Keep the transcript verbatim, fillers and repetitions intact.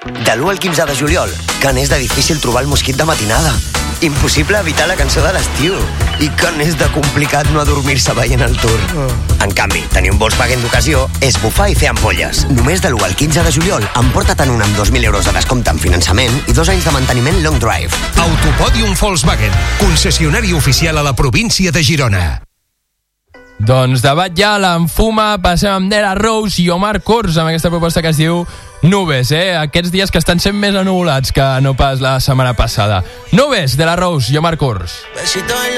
De l'u al quinze de juliol, que n'és de difícil trobar el mosquit de matinada. Impossible evitar la cançó de l'estiu. I que n'és de complicat no adormir-se veient el Tour. En canvi, tenir un Volkswagen d'ocasió és bufar i fer ampolles. Només de l'u al quinze de juliol, emporta-te'n un amb dos mil euros de descompte en finançament i dos anys de manteniment long drive. Autopòdium Volkswagen, concessionari oficial a la província de Girona. Doncs debat ja l'enfuma, passem amb Dela Rose i Omar Kors amb aquesta proposta que es diu Nubes, eh? Aquests dies que estan sent més anublats que no pas la setmana passada. Nubes, Dela Rose i Omar Kors. Besito en